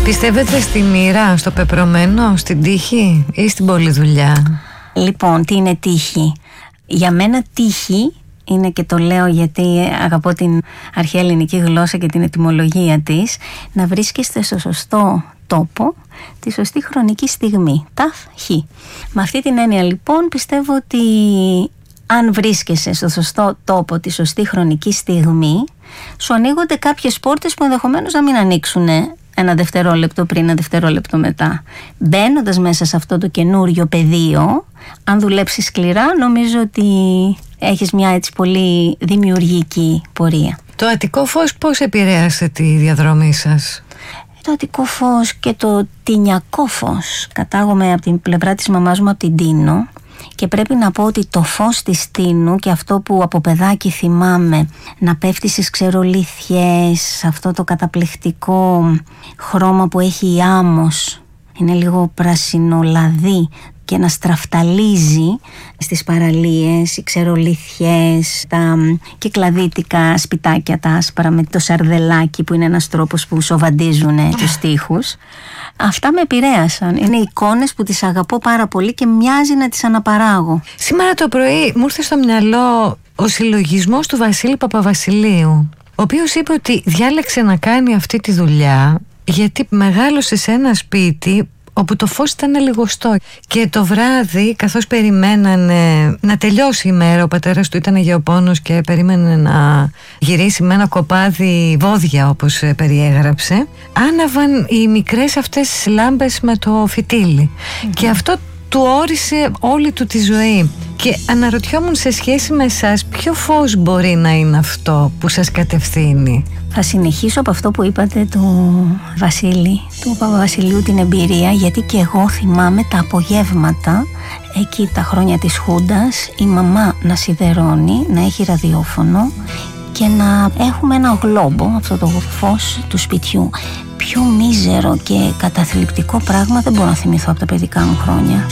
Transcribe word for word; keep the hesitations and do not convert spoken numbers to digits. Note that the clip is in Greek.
Πιστεύετε στη μοίρα, στο πεπρωμένο, στην τύχη ή στην πολλή δουλειά? Λοιπόν, τι είναι τύχη? Για μένα τύχη είναι, και το λέω γιατί αγαπώ την αρχαία ελληνική γλώσσα και την ετυμολογία της, να βρίσκεστε στο σωστό τόπο τη σωστή χρονική στιγμή. Ταφ χ. Με αυτή την έννοια λοιπόν πιστεύω ότι αν βρίσκεσαι στο σωστό τόπο τη σωστή χρονική στιγμή, σου ανοίγονται κάποιες πόρτες που ενδεχομένως να μην ανοίξουν ένα δευτερόλεπτο πριν, ένα δευτερόλεπτο μετά. Μπαίνοντας μέσα σε αυτό το καινούριο πεδίο, αν δουλέψεις σκληρά, νομίζω ότι έχεις μια έτσι πολύ δημιουργική πορεία. Το Αττικό Φως πώς επηρέασε τη διαδρομή σας? Το Αττικό Φως και το Τινιακό Φως. Κατάγομαι από την πλευρά της μαμάς μου, από την Τίνο, και πρέπει να πω ότι το φως της Τίνου και αυτό που από παιδάκι θυμάμαι να πέφτει στις ξερολίθιες, αυτό το καταπληκτικό χρώμα που έχει η άμμος, είναι λίγο πρασινολαδί, και να στραφταλίζει στις παραλίες, οι ξερολίθιες, τα κυκλαδίτικα σπιτάκια τα άσπρα με το σαρδελάκι που είναι ένας τρόπος που σοβαντίζουν τους τοίχους. Αυτά με επηρέασαν. Είναι εικόνες που τις αγαπώ πάρα πολύ και μοιάζει να τις αναπαράγω. Σήμερα το πρωί μου ήρθε στο μυαλό ο συλλογισμός του Βασίλη Παπαβασιλείου, ο οποίος είπε ότι διάλεξε να κάνει αυτή τη δουλειά γιατί μεγάλωσε σε ένα σπίτι όπου το φως ήταν λιγοστό, και το βράδυ, καθώς περιμένανε να τελειώσει η μέρα, ο πατέρας του ήταν γεωπόνος και περίμενε να γυρίσει με ένα κοπάδι βόδια, όπως περιέγραψε, άναβαν οι μικρές αυτές λάμπες με το φυτίλι. Mm-hmm. Και αυτό του όρισε όλη του τη ζωή. Και αναρωτιόμουν, σε σχέση με εσάς, ποιο φως μπορεί να είναι αυτό που σας κατευθύνει? Θα συνεχίσω από αυτό που είπατε του Βασίλη, του Παπαβασιλείου, την εμπειρία, γιατί και εγώ θυμάμαι τα απογεύματα, εκεί τα χρόνια της Χούντας, η μαμά να σιδερώνει, να έχει ραδιόφωνο και να έχουμε ένα γλόμπο, αυτό το φως του σπιτιού. Πιο μίζερο και καταθλιπτικό πράγμα δεν μπορώ να θυμηθώ από τα παιδικά μου χρόνια.